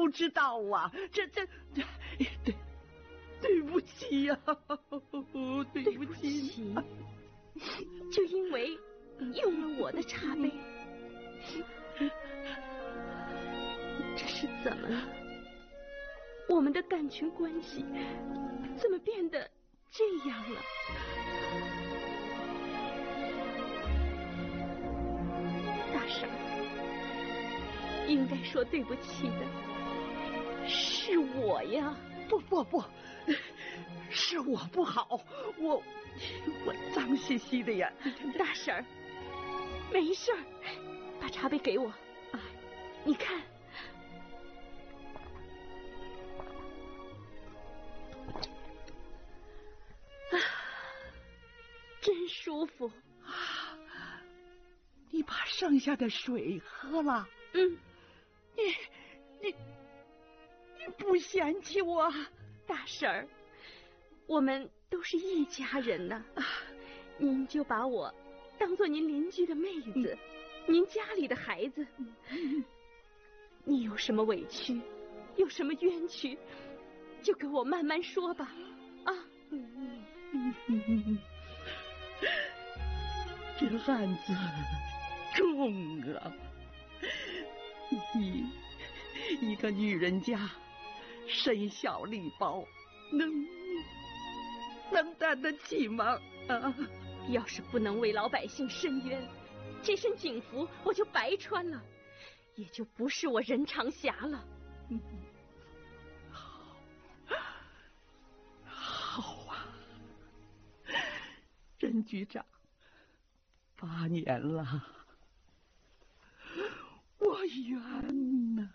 不知道啊，对不起呀，对不起， 就因为用了我的茶杯，这是怎么了？我们的感情关系怎么变得这样了？大婶儿，应该说对不起的是我呀。 不，是我不好，我脏兮兮的呀。 大婶儿，没事儿，把茶杯给我。你看，真舒服啊！你把剩下的水喝了？你不嫌弃我？ 大婶儿，我们都是一家人呢，您就把我当做您邻居的妹子，您家里的孩子。你有什么委屈，有什么冤屈，就跟我慢慢说吧。 这案子重啊！你一个女人家，身小力薄，能担得起吗？ 要是不能为老百姓伸冤，这身警服我就白穿了，也就不是我人长侠了。 好啊，任局长，8年了，我冤呐，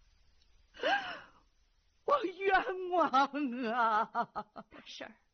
我冤枉啊！ 大婶儿，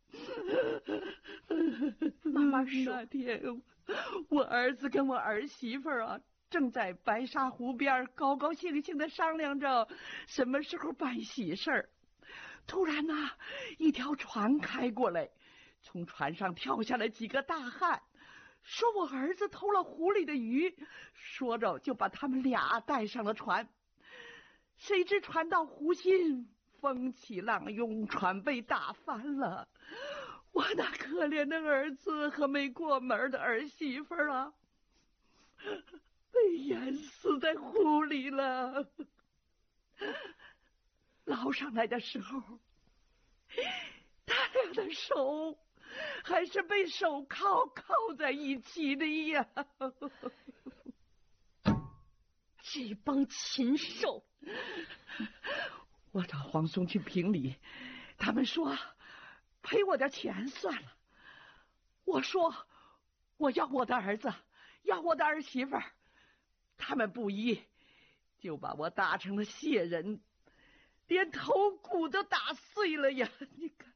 慢慢说。 那天我儿子跟我儿媳妇啊，正在白沙湖边高高兴兴的商量着什么时候办喜事儿。突然呐，一条船开过来，从船上跳下来几个大汉，说我儿子偷了湖里的鱼，说着就把他们俩带上了船。谁知船到湖心，风起浪涌，船被打翻了。我那可怜的儿子和没过门的儿媳妇啊，被淹死在湖里了。捞上来的时候，他俩的手还是被手铐铐在一起的呀！ 这帮禽兽！ 我找黄松去评理，他们说赔我点钱算了。我说我要我的儿子，要我的儿媳妇儿，他们不依，就把我打成了血人，连头骨都打碎了呀！你看，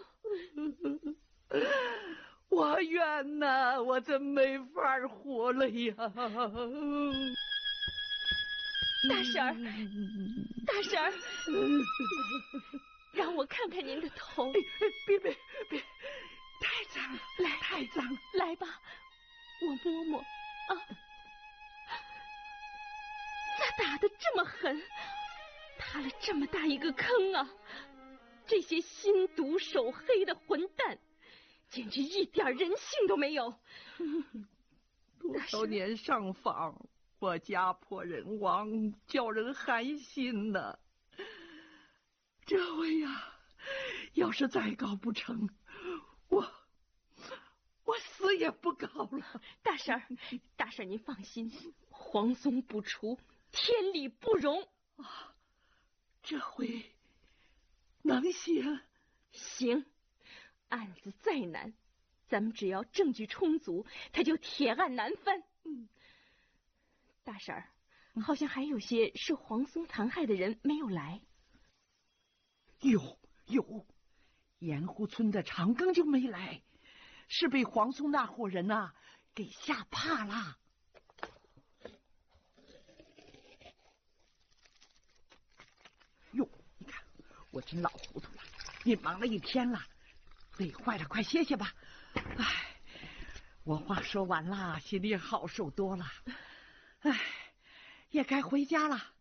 我冤呐，我真没法活了呀！ 大婶儿，大婶儿，让我看看您的头。 别，太脏了，太脏了， 来吧，我摸摸。咋打得这么狠？塌了这么大一个坑啊！这些心毒手黑的混蛋，简直一点人性都没有。 多少年上访，我家破人亡，叫人寒心呐。这回呀，要是再告不成，我死也不告了。 大婶儿，您放心，黄松不除，天理不容。 这回能行？ 行，案子再难，咱们只要证据充足，他就铁案难翻。大婶儿，好像还有些受黄松残害的人没有来。 有，盐湖村的长庚就没来，是被黄松那伙人呐给吓怕了。哟，你看我真老糊涂了，你忙了一天了，累坏了，快歇歇吧。哎，我话说完了，心里好受多了。哎，也该回家了。